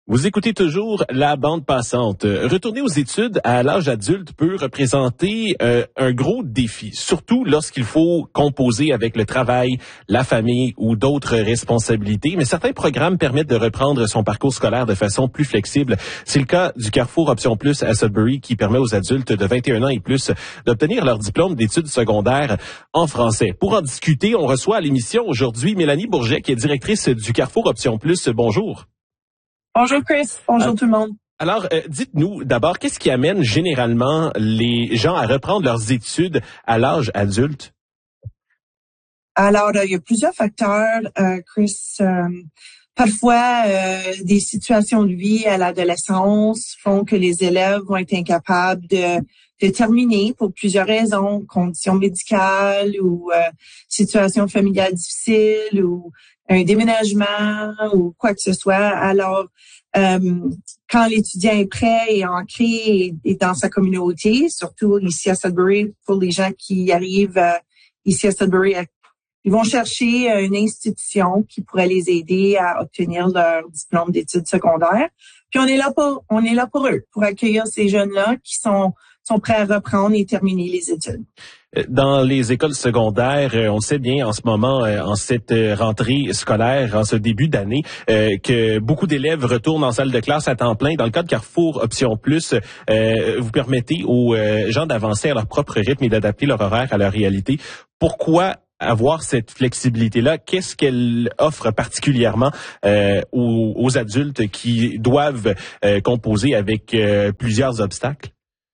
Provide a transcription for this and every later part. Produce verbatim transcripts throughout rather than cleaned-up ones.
Vous écoutez toujours la bande passante. Retourner aux études à l'âge adulte peut représenter euh, un gros défi, surtout lorsqu'il faut composer avec le travail, la famille ou d'autres responsabilités. Mais certains programmes permettent de reprendre son parcours scolaire de façon plus flexible. C'est le cas du Carrefour Option Plus à Sudbury qui permet aux adultes de vingt et un ans et plus d'obtenir leur diplôme d'études secondaires en français. Pour en discuter, on reçoit à l'émission aujourd'hui Mélanie Bourget qui est directrice du Carrefour Option Plus. Bonjour. Bonjour Chris, bonjour ah, tout le monde. Alors, euh, dites-nous d'abord, qu'est-ce qui amène généralement les gens à reprendre leurs études à l'âge adulte? Alors, euh, il y a plusieurs facteurs, euh, Chris. Euh, parfois, euh, des situations de vie à l'adolescence font que les élèves vont être incapables de, de terminer pour plusieurs raisons, conditions médicales ou euh, situations familiales difficiles ou un déménagement ou quoi que ce soit. Alors, euh, quand l'étudiant est prêt et ancré et, et dans sa communauté, surtout ici à Sudbury, pour les gens qui arrivent euh, ici à Sudbury, ils vont chercher une institution qui pourrait les aider à obtenir leur diplôme d'études secondaires. Puis on est là pour, on est là pour eux, pour accueillir ces jeunes-là qui sont sont prêts à reprendre et terminer les études. Dans les écoles secondaires, on sait bien en ce moment, en cette rentrée scolaire, en ce début d'année, que beaucoup d'élèves retournent en salle de classe à temps plein. Dans le cas de Carrefour Option Plus, vous permettez aux gens d'avancer à leur propre rythme et d'adapter leur horaire à leur réalité. Pourquoi avoir cette flexibilité-là? Qu'est-ce qu'elle offre particulièrement euh, aux, aux adultes qui doivent euh, composer avec euh, plusieurs obstacles?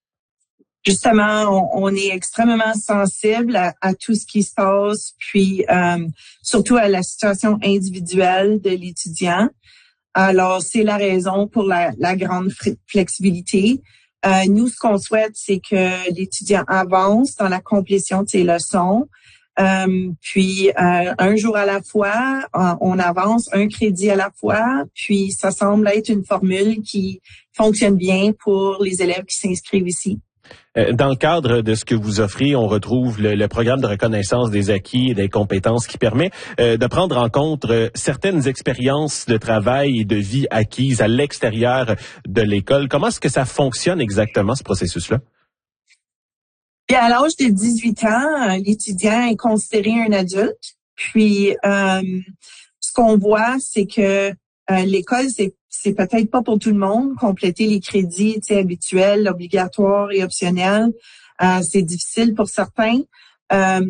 Justement, on, on est extrêmement sensible à, à tout ce qui se passe, puis euh, surtout à la situation individuelle de l'étudiant. Alors, c'est la raison pour la, la grande flexibilité. Euh, nous, ce qu'on souhaite, c'est que l'étudiant avance dans la complétion de ses leçons. Euh, puis, euh, un jour à la fois, on avance un crédit à la fois. Puis, ça semble être une formule qui fonctionne bien pour les élèves qui s'inscrivent ici. Dans le cadre de ce que vous offrez, on retrouve le, le programme de reconnaissance des acquis et des compétences qui permet euh, de prendre en compte euh, certaines expériences de travail et de vie acquises à l'extérieur de l'école. Comment est-ce que ça fonctionne exactement, ce processus-là? Et à l'âge de dix-huit ans, l'étudiant est considéré un adulte. Puis, euh, ce qu'on voit, c'est que euh, l'école, c'est c'est peut-être pas pour tout le monde. Compléter les crédits, tu sais, habituels, obligatoires et optionnels, euh, c'est difficile pour certains. Euh,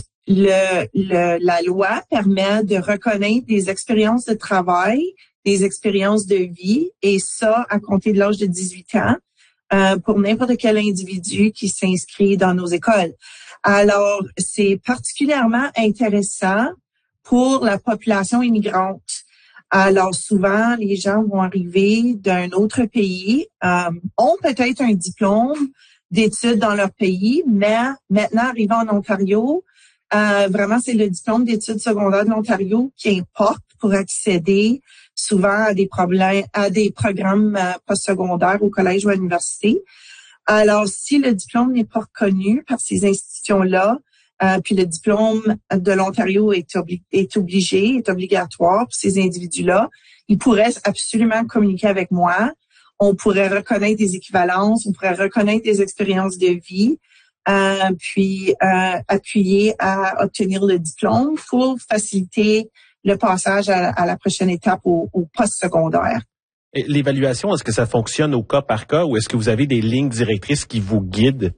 le, le, la loi permet de reconnaître des expériences de travail, des expériences de vie, et ça à compter de l'âge de dix-huit ans. Euh, pour n'importe quel individu qui s'inscrit dans nos écoles. Alors, c'est particulièrement intéressant pour la population immigrante. Alors, souvent, les gens vont arriver d'un autre pays, euh, ont peut-être un diplôme d'études dans leur pays, mais maintenant, arrivant en Ontario, euh, vraiment, c'est le diplôme d'études secondaires de l'Ontario qui importe pour accéder souvent à des problèmes, à des programmes euh, postsecondaires au collège ou à l'université. Alors, si le diplôme n'est pas reconnu par ces institutions-là, euh, puis le diplôme de l'Ontario est, obli- est obligé, est obligatoire pour ces individus-là, ils pourraient absolument communiquer avec moi. On pourrait reconnaître des équivalences, on pourrait reconnaître des expériences de vie, euh, puis euh, appuyer à obtenir le diplôme pour faciliter le passage à, à la prochaine étape au, au post-secondaire. L'évaluation, est-ce que ça fonctionne au cas par cas ou est-ce que vous avez des lignes directrices qui vous guident?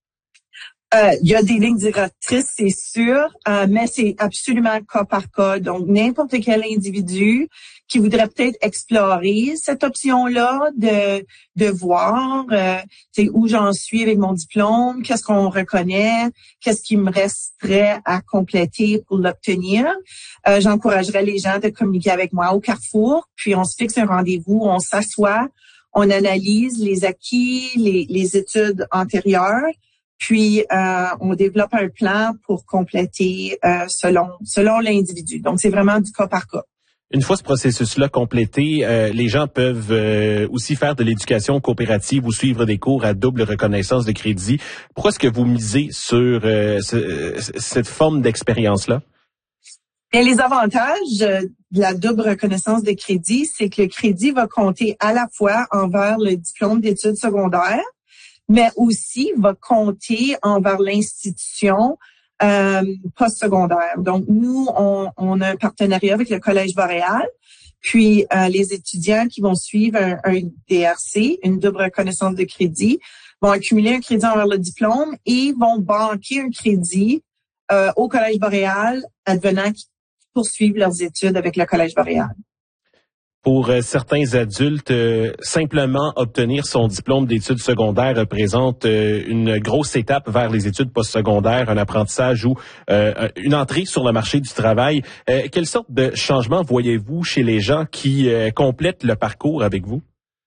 Euh, il y a des lignes directrices, c'est sûr, euh, mais c'est absolument cas par cas. Donc, n'importe quel individu qui voudrait peut-être explorer cette option-là de de voir euh, où j'en suis avec mon diplôme, qu'est-ce qu'on reconnaît, qu'est-ce qui me resterait à compléter pour l'obtenir. Euh, j'encouragerais les gens de communiquer avec moi au Carrefour, puis on se fixe un rendez-vous, on s'assoit, on analyse les acquis, les, les études antérieures. Puis, euh, on développe un plan pour compléter euh, selon selon l'individu. Donc, c'est vraiment du cas par cas. Une fois ce processus-là complété, euh, les gens peuvent euh, aussi faire de l'éducation coopérative ou suivre des cours à double reconnaissance de crédit. Pourquoi est-ce que vous misez sur euh, ce, cette forme d'expérience-là? Et les avantages de la double reconnaissance de crédit, c'est que le crédit va compter à la fois envers le diplôme d'études secondaires, mais aussi va compter envers l'institution euh, postsecondaire. Donc, nous, on, on a un partenariat avec le Collège Boréal, puis euh, les étudiants qui vont suivre un, un D R C, une double reconnaissance de crédit, vont accumuler un crédit envers le diplôme et vont banquer un crédit euh, au Collège Boréal, advenant qu'ils poursuivent leurs études avec le Collège Boréal. Pour euh, certains adultes, euh, simplement obtenir son diplôme d'études secondaires représente euh, une grosse étape vers les études postsecondaires, un apprentissage ou euh, une entrée sur le marché du travail. Euh, quelle sorte de changement voyez-vous chez les gens qui euh, complètent le parcours avec vous?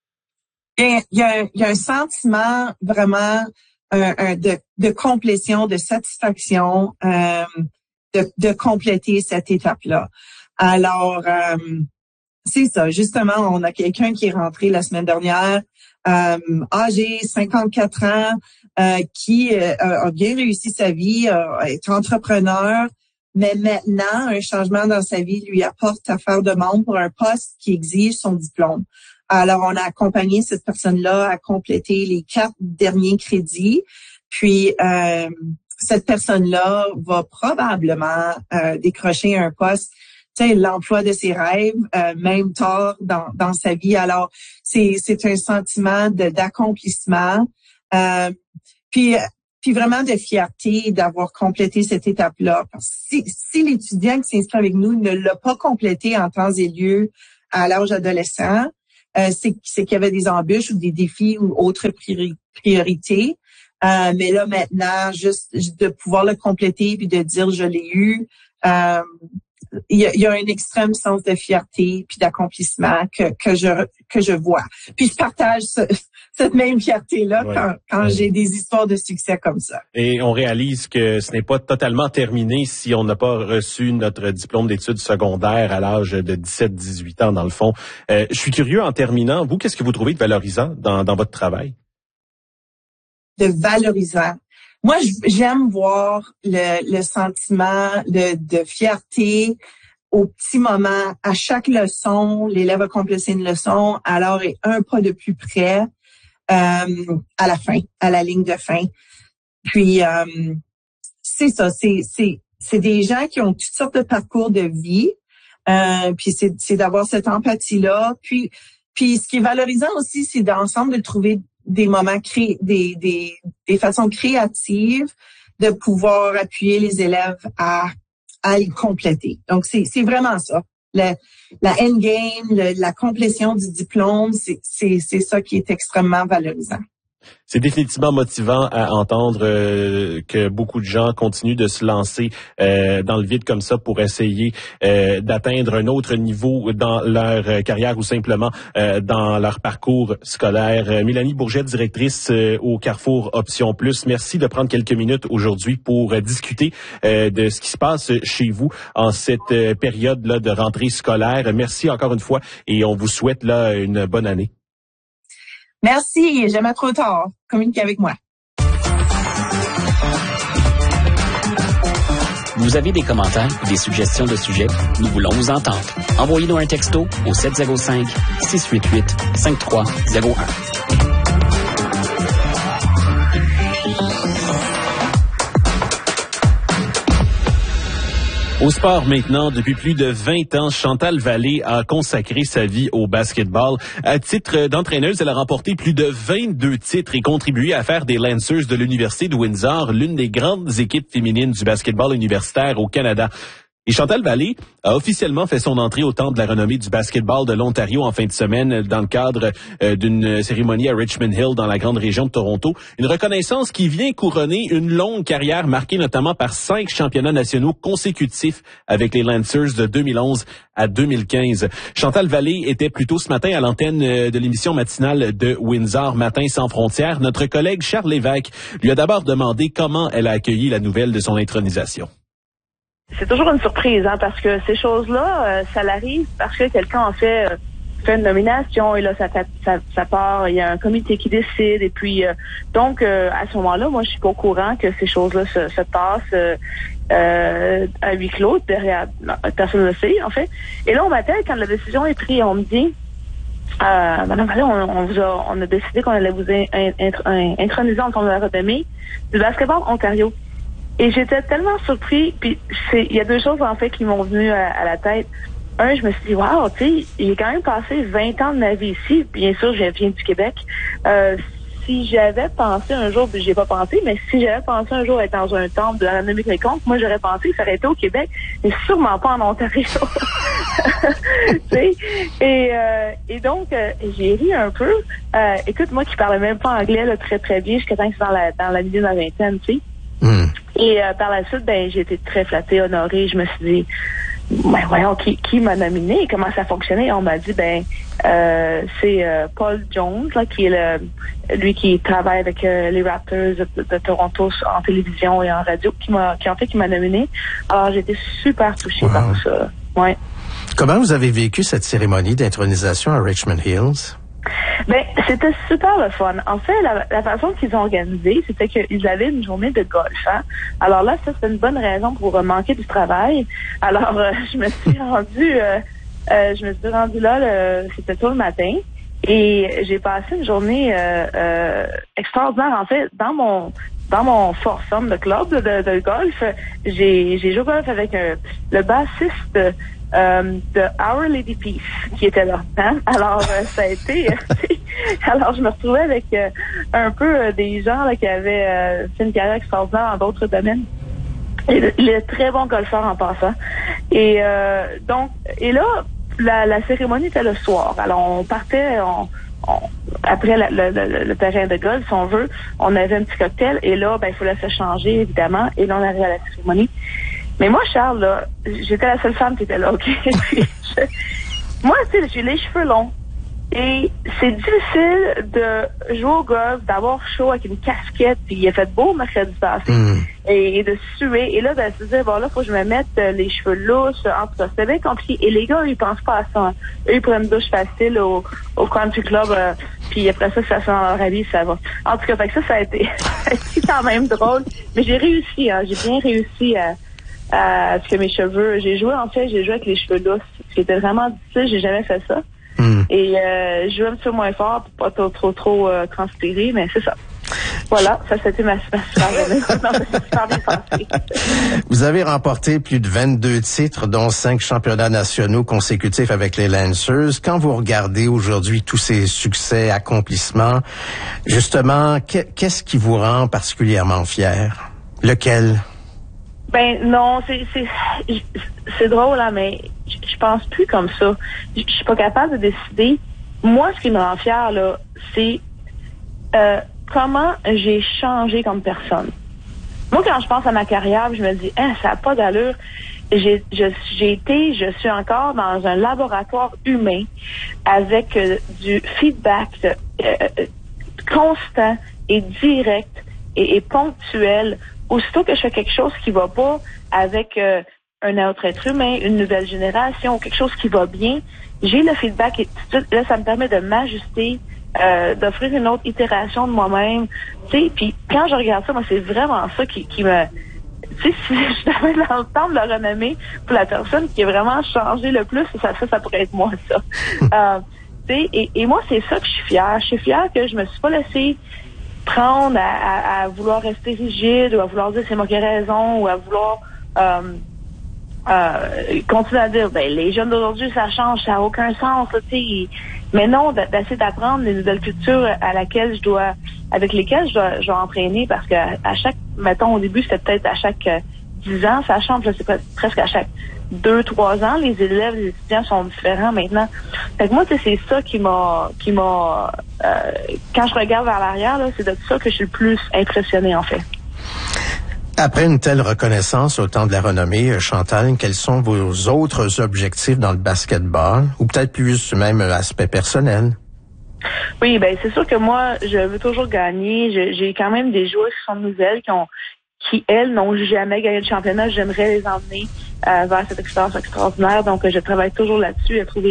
Il y a, il y a un sentiment vraiment un, un, de, de complétion, de satisfaction, euh, de, de compléter cette étape-là. Alors, euh, c'est ça, justement, on a quelqu'un qui est rentré la semaine dernière, euh, âgé cinquante-quatre ans, euh, qui euh, a bien réussi sa vie, euh, est entrepreneur, mais maintenant, un changement dans sa vie lui apporte à faire demande pour un poste qui exige son diplôme. Alors, on a accompagné cette personne-là à compléter les quatre derniers crédits, puis euh, cette personne-là va probablement euh, décrocher un poste, tu sais, l'emploi de ses rêves, euh, même tard dans, dans sa vie. Alors, c'est, c'est un sentiment de, d'accomplissement, euh, puis, puis vraiment de fierté d'avoir complété cette étape-là. Parce que si, si l'étudiant qui s'inscrit avec nous ne l'a pas complété en temps et lieu à l'âge adolescent, euh, c'est, c'est qu'il y avait des embûches ou des défis ou autres priori- priorités. Euh, mais là, maintenant, juste de pouvoir le compléter puis de dire « je l'ai eu euh, », Il y, a, il y a un extrême sens de fierté puis d'accomplissement que, que je que je vois. Puis je partage ce, cette même fierté-là ouais. quand, quand ouais. j'ai des histoires de succès comme ça. Et on réalise que ce n'est pas totalement terminé si on n'a pas reçu notre diplôme d'études secondaires à l'âge de dix-sept dix-huit ans, dans le fond. Euh, je suis curieux, en terminant, vous, qu'est-ce que vous trouvez de valorisant dans, dans votre travail? De valorisant. Moi, j'aime voir le, le sentiment de, de fierté au petit moment. À chaque leçon, l'élève a complété une leçon, alors est un pas de plus près euh, à la fin, à la ligne de fin. Puis, euh, c'est ça, c'est, c'est, c'est des gens qui ont toutes sortes de parcours de vie. Euh, puis, c'est, c'est d'avoir cette empathie-là. Puis, puis, ce qui est valorisant aussi, c'est d'ensemble de trouver des moments cré des, des, des façons créatives de pouvoir appuyer les élèves à, à y compléter. Donc, c'est, c'est vraiment ça. Le, la endgame, le, la complétion du diplôme, c'est, c'est, c'est ça qui est extrêmement valorisant. C'est définitivement motivant à entendre euh, que beaucoup de gens continuent de se lancer euh, dans le vide comme ça pour essayer euh, d'atteindre un autre niveau dans leur euh, carrière ou simplement euh, dans leur parcours scolaire. Euh, Mélanie Bourget, directrice euh, au Carrefour Option Plus, merci de prendre quelques minutes aujourd'hui pour euh, discuter euh, de ce qui se passe chez vous en cette euh, période là de rentrée scolaire. Merci encore une fois et on vous souhaite là une bonne année. Merci, jamais trop tard. Communiquez avec moi. Vous avez des commentaires ou des suggestions de sujets? Nous voulons vous entendre. Envoyez-nous un texto au sept zéro cinq, six huit huit, cinq trois zéro un. Au sport maintenant, depuis plus de vingt ans, Chantal Vallée a consacré sa vie au basketball. À titre d'entraîneuse, elle a remporté plus de vingt-deux titres et contribué à faire des Lancers de l'Université de Windsor l'une des grandes équipes féminines du basketball universitaire au Canada. Et Chantal Vallée a officiellement fait son entrée au temple de la renommée du basketball de l'Ontario en fin de semaine dans le cadre euh, d'une cérémonie à Richmond Hill dans la grande région de Toronto. Une reconnaissance qui vient couronner une longue carrière marquée notamment par cinq championnats nationaux consécutifs avec les Lancers de deux mille onze à deux mille quinze. Chantal Vallée était plus tôt ce matin à l'antenne de l'émission matinale de Windsor Matin sans frontières. Notre collègue Charles Lévesque lui a d'abord demandé comment elle a accueilli la nouvelle de son intronisation. C'est toujours une surprise, hein, parce que ces choses-là, euh, ça l'arrive parce que quelqu'un en fait euh, fais une nomination et là, ça, ça, ça part, il y a un comité qui décide et puis, euh, donc, euh, à ce moment-là, moi, je suis pas au courant que ces choses-là se, se passent euh, euh, à huis clos, derrière, non, personne ne le sait, en fait. Et là, on m'appelle quand la décision est prise, on me dit, Euh, Madame Vallée, on, on, vous a, on a décidé qu'on allait vous in, in, in, introniser en tant que renommée du basketball Ontario. Et j'étais tellement surpris, puis c'est, il y a deux choses en fait qui m'ont venu à, à la tête. Un, je me suis dit, wow, tu sais, j'ai quand même passé vingt ans de ma vie ici. Bien sûr, je viens du Québec. Euh, si j'avais pensé un jour, puis j'ai pas pensé, mais si j'avais pensé un jour être dans un temple de la renommée quelconque, moi j'aurais pensé que ça aurait été au Québec, mais sûrement pas en Ontario. et, euh, et donc, euh, j'ai ri un peu. Euh, écoute, moi qui parlais même pas anglais là, très très bien, jusqu'à temps que c'est dans la, dans la milieu de la vingtaine, tu sais. Mm. Et euh, par la suite, ben j'ai été très flattée, honorée. Je me suis dit, ben voyons, qui, qui m'a nominé, comment ça fonctionnait. On m'a dit, ben euh, c'est euh, Paul Jones, là, qui est le, lui qui travaille avec euh, les Raptors de, de, de Toronto en télévision et en radio, qui m'a, qui en fait qui m'a nominé. Alors j'ai été super touchée wow. par tout ça. Ouais. Comment vous avez vécu cette cérémonie d'intronisation à Richmond Hills? Ben, c'était super le fun. En fait, la, la façon qu'ils ont organisé, c'était qu'ils avaient une journée de golf. Hein? Alors là, ça, c'était une bonne raison pour euh, manquer du travail. Alors, euh, je me suis rendue, euh, euh, je me suis rendue là, le, c'était tôt le matin, et j'ai passé une journée euh, euh, extraordinaire. En fait, dans mon dans mon foursome de club de, de golf, j'ai j'ai joué au golf avec euh, le bassiste Euh, de Our Lady Peace qui était là. Hein? Alors euh, ça a été alors je me retrouvais avec euh, un peu euh, des gens là qui avaient euh, fait une carrière extraordinaire dans d'autres domaines. Et il est très bon golfeur en passant. Et euh, donc et là la, la cérémonie était le soir. Alors on partait on, on, après la, le, le, le terrain de golf, si on veut, on avait un petit cocktail et là ben il fallait se changer évidemment et là on arrive à la cérémonie. Mais moi, Charles, là, j'étais la seule femme qui était là, OK? Puis, je, moi, tu sais, j'ai les cheveux longs. Et c'est difficile de jouer au golf, d'avoir chaud avec une casquette, puis il a fait beau mercredi passé, mm. et, et de suer. Et là, de se dire, bon, là, faut que je me mette euh, les cheveux lousses. En tout cas, c'était bien compliqué. Et les gars, ils pensent pas à ça. Hein. Eux, ils prennent une douche facile au, au country club, euh, puis après ça, ça se dans leur habit, ça va. En tout cas, fait que ça, ça a été, ça a été quand même drôle. Mais j'ai réussi, hein. J'ai bien réussi à... à ce que mes cheveux, j'ai joué en fait, j'ai joué avec les cheveux lousses, ce qui était vraiment difficile, j'ai jamais fait ça. Mm. Et euh, je jouais un petit peu moins fort pour pas trop trop, trop euh, transpirer, mais c'est ça. Voilà, ça c'était ma, ma super journée. Non, c'est super bien passé. Vous avez remporté plus de vingt-deux titres, dont cinq championnats nationaux consécutifs avec les Lancers. Quand vous regardez aujourd'hui tous ces succès, accomplissements, justement, qu'est-ce qui vous rend particulièrement fier? Lequel? Ben non, c'est c'est c'est drôle là, mais je, je pense plus comme ça. Je, je suis pas capable de décider. Moi, ce qui me rend fière là, c'est euh, comment j'ai changé comme personne. Moi, quand je pense à ma carrière, je me dis, hein, ça a pas d'allure. J'ai je, j'ai été, je suis encore dans un laboratoire humain avec euh, du feedback euh, constant et direct et, et ponctuel. Aussitôt que je fais quelque chose qui va pas avec euh, un autre être humain, une nouvelle génération, quelque chose qui va bien, j'ai le feedback et tout de suite, là, ça me permet de m'ajuster, euh, d'offrir une autre itération de moi-même. Tu sais, puis quand je regarde ça, moi, c'est vraiment ça qui, qui me... Tu sais, si je devais dans le temps de la renommée pour la personne qui a vraiment changé le plus, ça, ça, ça pourrait être moi, ça. euh, tu sais, et, et moi, c'est ça que je suis fière. Je suis fière que je me suis pas laissée prendre à, à, à vouloir rester rigide ou à vouloir dire c'est moi qui ai raison ou à vouloir euh, euh, continuer à dire ben les jeunes d'aujourd'hui ça change, ça n'a aucun sens, tu sais. Mais non, d'essayer d'apprendre les nouvelles cultures à laquelle je dois, avec lesquelles je dois, je dois entraîner parce que à, à chaque, mettons au début c'était peut-être à chaque euh, dix ans, ça change, là, c'est pas, presque à chaque deux, trois ans, les élèves, les étudiants sont différents maintenant. Fait que moi, c'est ça qui m'a, qui m'a, euh, quand je regarde vers l'arrière, là, c'est de ça que je suis le plus impressionnée, en fait. Après une telle reconnaissance au temps de la renommée, Chantal, quels sont vos autres objectifs dans le basketball? Ou peut-être plus même aspect personnel? Oui, ben, c'est sûr que moi, je veux toujours gagner. Je, j'ai quand même des joueurs qui sont nouvelles, qui ont, qui, elles, n'ont jamais gagné de championnat. J'aimerais les emmener euh, vers cette expérience extraordinaire. Donc, je travaille toujours là-dessus, à trouver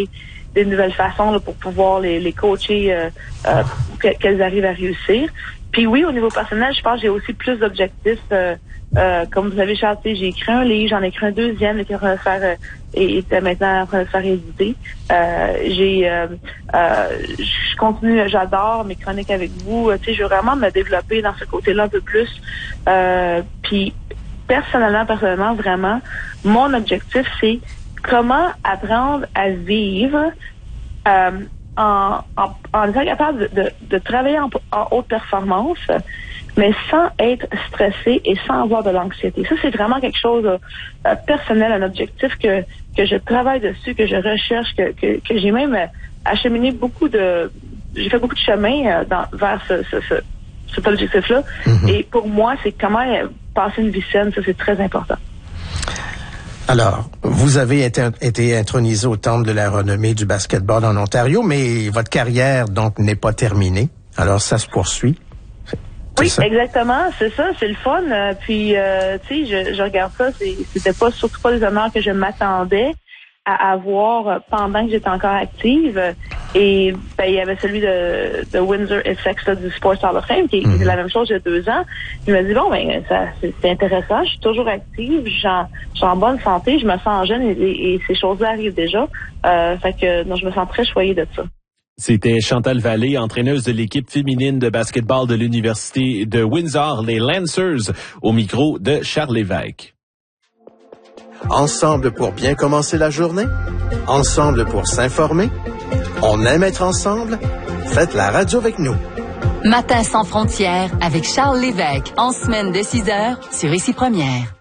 des nouvelles façons là, pour pouvoir les, les coacher euh, euh, pour qu'elles arrivent à réussir. Puis oui, au niveau personnel, je pense que j'ai aussi plus d'objectifs. Euh, euh, comme vous savez, Charles, j'ai écrit un livre, j'en ai écrit un deuxième qui est en train de faire euh, et était maintenant en train de faire éditer. Euh, j'ai, euh, euh, je continue, j'adore mes chroniques avec vous. Tu sais, je veux vraiment me développer dans ce côté-là un peu plus. Euh, puis personnellement, personnellement, vraiment, mon objectif, c'est comment apprendre à vivre euh, en, en, en étant capable de, de, de travailler en, en haute performance, mais sans être stressé et sans avoir de l'anxiété. Ça, c'est vraiment quelque chose euh, personnel, un objectif que, que je travaille dessus, que je recherche, que, que, que j'ai même acheminé beaucoup de... J'ai fait beaucoup de chemin euh, dans, vers ce, ce, ce, cet objectif-là. Mm-hmm. Et pour moi, c'est comment passer une vie saine, ça, c'est très important. Alors, vous avez été, été intronisé au temple de la renommée du basketball en Ontario, mais votre carrière, donc, n'est pas terminée. Alors, ça se poursuit. Oui, ça? Exactement, c'est ça, c'est le fun. Euh, puis, euh, tu sais, je, je regarde ça, c'est, c'était pas surtout pas des honneurs que je m'attendais à avoir pendant que j'étais encore active. Et ben, il y avait celui de, de Windsor Essex là, du Sports Hall of Fame, qui, mm-hmm. qui est la même chose il y a deux ans. Je me dis, bon, ben ça c'est, c'est intéressant, je suis toujours active, je suis en bonne santé, je me sens jeune et, et, et ces choses-là arrivent déjà. Euh, fait que donc, je me sens très choyée de ça. C'était Chantal Vallée, entraîneuse de l'équipe féminine de basketball de l'Université de Windsor, les Lancers, au micro de Charles Lévesque. Ensemble pour bien commencer la journée? Ensemble pour s'informer? On aime être ensemble? Faites la radio avec nous. Matin sans frontières avec Charles Lévesque, en semaine de six heures sur Ici Première.